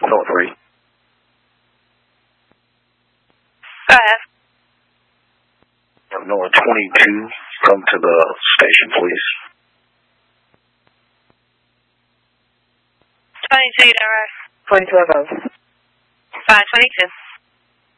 103. Go ahead. North 22, come to the station, please. 22, you know, right? 22 above. 522.